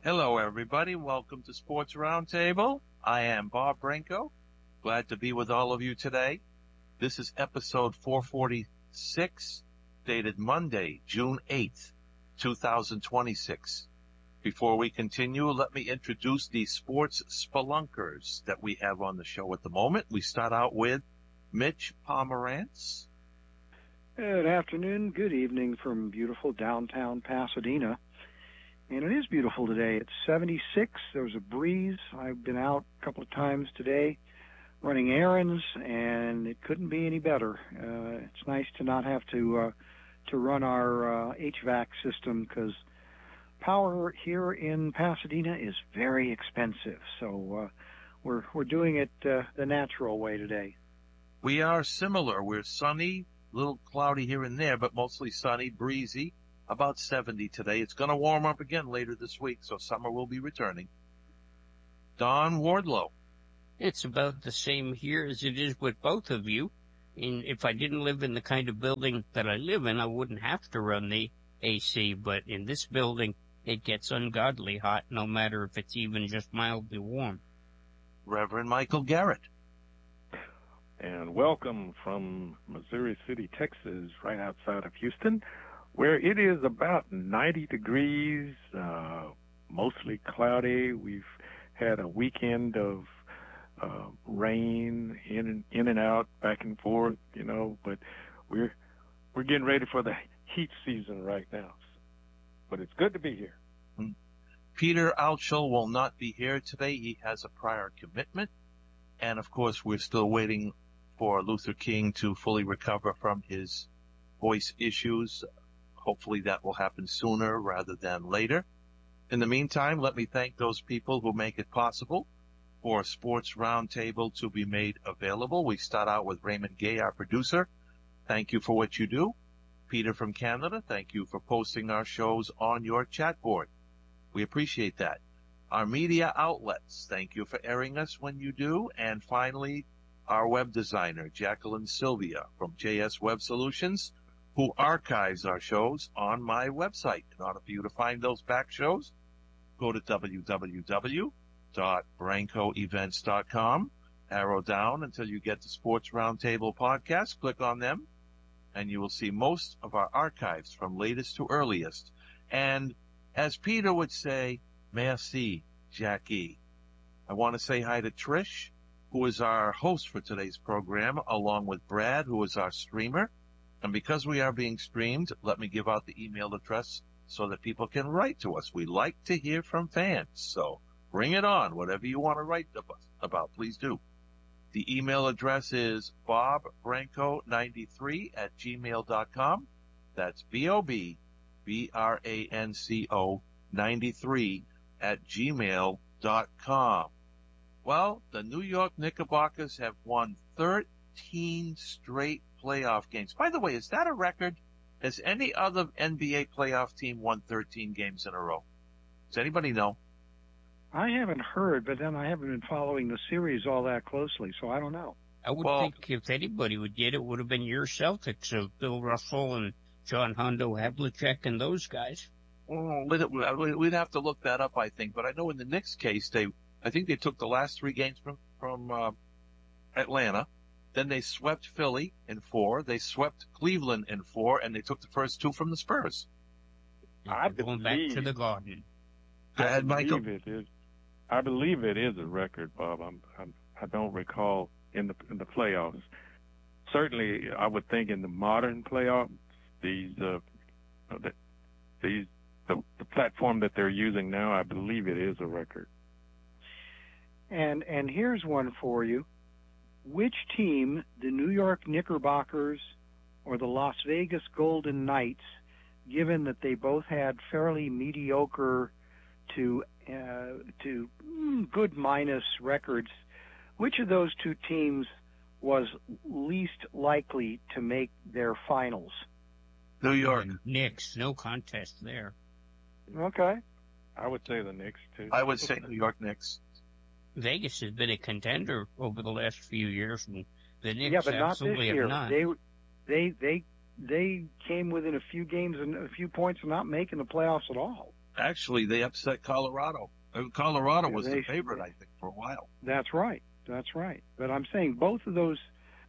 Hello, everybody. Welcome to Sports Roundtable. I am Bob Branco. Glad to be with all of you today. This is episode 446, dated Monday, June 8th, 2026. Before we continue, let me introduce the sports spelunkers that we have on the show at the moment. We start out with Mitch Pomerantz. Good afternoon, good evening from beautiful downtown Pasadena. And it is beautiful today. It's 76. There's a breeze. I've been out a couple of times today running errands, and it couldn't be any better. It's nice to not have to run our HVAC system because power here in Pasadena is very expensive. So we're doing it the natural way today. We are similar. We're sunny, a little cloudy here and there, but mostly sunny, breezy. About 70 today. It's going to warm up again later this week, so summer will be returning. Don Wardlow. It's about the same here as it is with both of you. And if I didn't live in the kind of building that I live in, I wouldn't have to run the AC. But in this building, it gets ungodly hot, no matter if it's even just mildly warm. Reverend Michael Garrett. And welcome from Missouri City, Texas, right outside of Houston, where it is about 90 degrees, mostly cloudy. We've had a weekend of rain in and out, back and forth, but we're getting ready for the heat season right now. But it's good to be here. Peter Altschul will not be here today. He has a prior commitment. And, of course, we're still waiting for Luther King to fully recover from his voice issues. Hopefully that will happen sooner rather than later. In the meantime, let me thank those people who make it possible for Sports Roundtable to be made available. We start out with Raymond Gay, our producer. Thank you for what you do. Peter from Canada, thank you for posting our shows on your chat board. We appreciate that. Our media outlets, thank you for airing us when you do. And finally, our web designer, Jacqueline Sylvia from JS Web Solutions, who archives our shows on my website. In order for you to find those back shows, go to www.brancoevents.com, arrow down until you get to Sports Roundtable Podcast, click on them, and you will see most of our archives from latest to earliest. And as Peter would say, merci, Jackie. I want to say hi to Trish, who is our host for today's program, along with Brad, who is our streamer. And because we are being streamed, let me give out the email address so that people can write to us. We like to hear from fans, so bring it on. Whatever you want to write about, please do. The email address is bobbranco93@gmail.com. That's BOBBRANCO 93@gmail.com. Well, the New York Knickerbockers have won 13 straight playoff games. By the way, is that a record? Has any other NBA playoff team won 13 games in a row? Does anybody know? I haven't heard, but then I haven't been following the series all that closely, so I don't know. I would think if anybody would get it, would have been your Celtics of Bill Russell and John Hondo Havlicek and those guys. We'd have to look that up, I think. But I know in the Knicks case, I think they took the last three games from Atlanta. Then they swept Philly in 4. They swept Cleveland in 4, and they took the first 2 from the Spurs. Going back to the Garden. Go ahead, Michael. I believe it is a record, Bob. I don't recall in the playoffs. Certainly, I would think in the modern playoffs, the platform that they're using now, I believe it is a record. And here's one for you. Which team, the New York Knickerbockers or the Las Vegas Golden Knights, given that they both had fairly mediocre to good minus records, which of those two teams was least likely to make their finals? New York. Knicks, no contest there. Okay. I would say the Knicks, too. I would say New York Knicks. Vegas has been a contender over the last few years, and the Knicks but not absolutely this year. have not. They came within a few games and a few points of not making the playoffs at all. Actually, they upset Colorado. Colorado Yeah, was the favorite, I think, for a while. That's right. That's right. But I'm saying both of those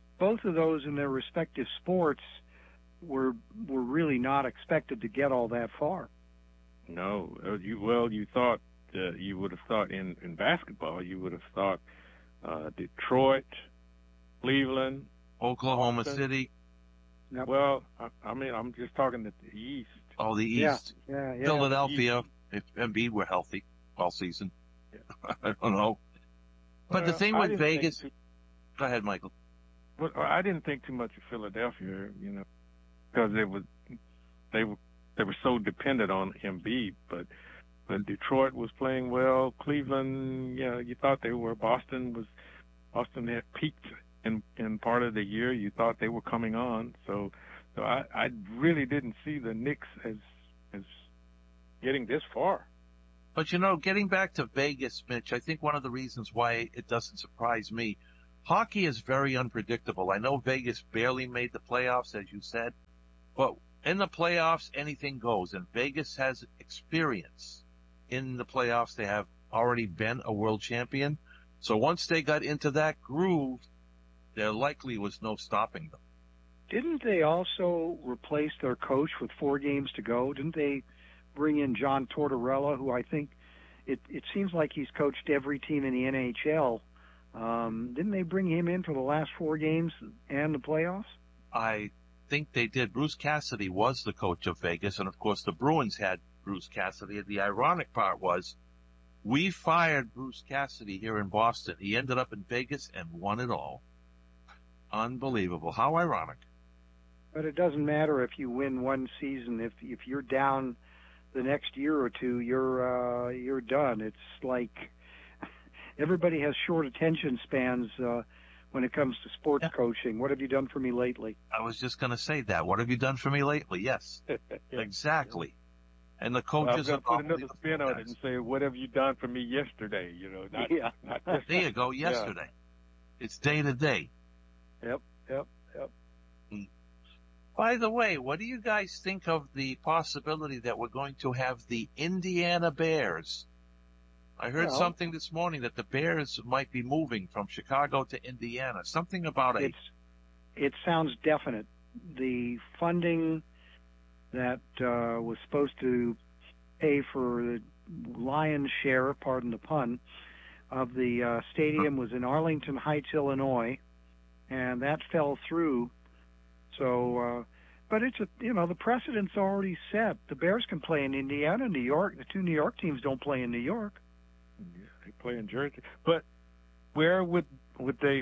in their respective sports were really not expected to get all that far. No, you thought you would have thought in basketball you would have thought Detroit, Cleveland, Oklahoma Boston. City. Yep. Well, I mean, I'm just talking the East. Oh, the East. Yeah. Philadelphia, if Embiid were healthy all season. Yeah. I don't know. But the thing with Vegas... Go ahead, Michael. Well, I didn't think too much of Philadelphia, because they were so dependent on Embiid. But Detroit was playing well. Cleveland, you thought they were. Boston had peaked in part of the year. You thought they were coming on. So I really didn't see the Knicks as getting this far. But, getting back to Vegas, Mitch, I think one of the reasons why it doesn't surprise me, hockey is very unpredictable. I know Vegas barely made the playoffs, as you said, but in the playoffs, anything goes. And Vegas has experience in the playoffs. They have already been a world champion. So once they got into that groove, there likely was no stopping them. Didn't they also replace their coach with 4 games to go? Didn't they bring in John Tortorella, who I think it seems like he's coached every team in the NHL. Didn't they bring him in for the last 4 games and the playoffs? I think they did. Bruce Cassidy was the coach of Vegas, and of course the Bruins had Bruce Cassidy. The ironic part was we fired Bruce Cassidy here in Boston. He ended up in Vegas and won it all. Unbelievable. How ironic. But it doesn't matter if you win one season. If you're down the next year or two, you're done. It's like everybody has short attention spans when it comes to sports coaching. What have you done for me lately? I was just going to say that. What have you done for me lately? Yes, exactly. And the coaches are put another spin on it and say, "What have you done for me yesterday?" Not just, there you go. Yesterday, it's day to day. Yep. By the way, what do you guys think of the possibility that we're going to have the Indiana Bears? I heard something this morning that the Bears might be moving from Chicago to Indiana. Something about it sounds definite. The funding that was supposed to pay for the lion's share, pardon the pun, of the stadium was in Arlington Heights, Illinois, and that fell through. So, but it's the precedent's already set. The Bears can play in Indiana, New York. The 2 New York teams don't play in New York. Yeah, they play in Jersey. But where would they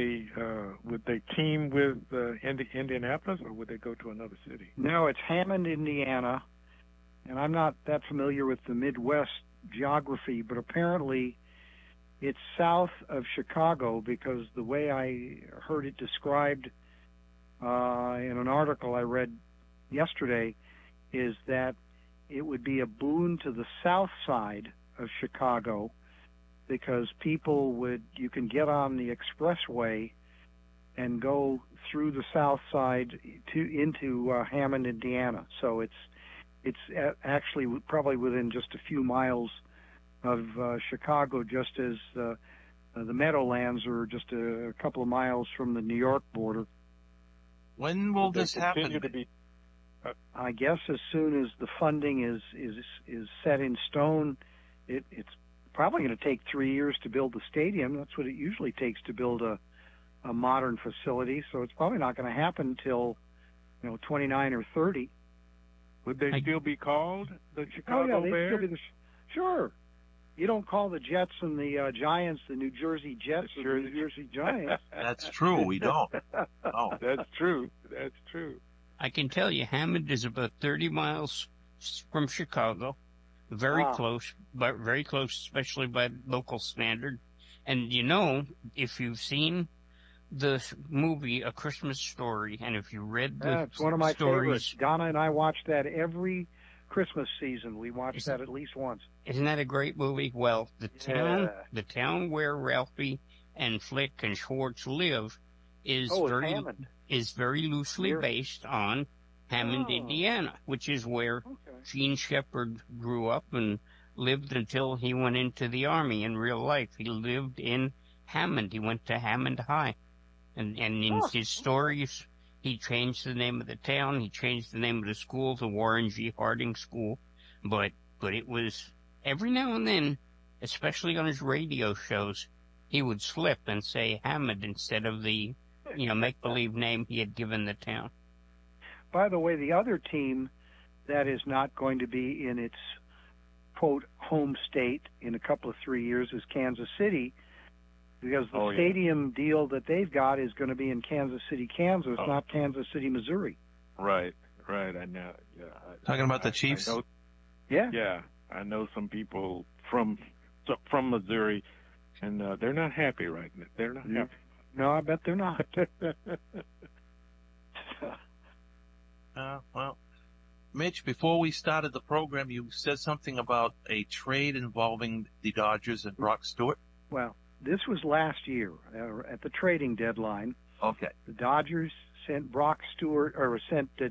team with Indianapolis, or would they go to another city? No, it's Hammond, Indiana, and I'm not that familiar with the Midwest geography, but apparently it's south of Chicago, because the way I heard it described in an article I read yesterday is that it would be a boon to the south side of Chicago, because you can get on the expressway and go through the south side into Hammond, Indiana. So it's actually probably within just a few miles of Chicago, just as the Meadowlands are just a couple of miles from the New York border. When will this happen? I guess as soon as the funding is set in stone. It's probably going to take 3 years to build the stadium. That's what it usually takes to build a modern facility. So it's probably not going to happen until 29 or 30. Would they still be called the Chicago Bears? Still be sure. You don't call the Jets and the Giants the New Jersey Jets or the New Jersey Giants. That's true. We don't. Oh, that's true. That's true. I can tell you, Hammond is about 30 miles from Chicago. Very close, but very close, especially by local standard. And if you've seen the movie A Christmas Story, and if you read the it's one of my stories, favorites. Donna and I watch that every Christmas season. We watch that at least once. Isn't that a great movie? Well, the town where Ralphie and Flick and Schwartz live is very loosely based on Hammond, Oh. Indiana, which is where Okay. Gene Shepard grew up and lived until he went into the Army in real life. He lived in Hammond. He went to Hammond High. And in Oh, his stories, he changed the name of the town. He changed the name of the school to Warren G. Harding School. But it was every now and then, especially on his radio shows, he would slip and say Hammond instead of the, make-believe name he had given the town. By the way, the other team that is not going to be in its, quote, home state in a couple of 3 years is Kansas City, because the stadium deal that they've got is going to be in Kansas City, Kansas, not Kansas City, Missouri. Right. I know. Yeah. Talking about the Chiefs? I know, Yeah. yeah. I know some people from Missouri, and they're not happy right now. They're not happy. No, I bet they're not. Well, Mitch, before we started the program, you said something about a trade involving the Dodgers and Brock Stewart. Well, this was last year at the trading deadline. Okay. The Dodgers sent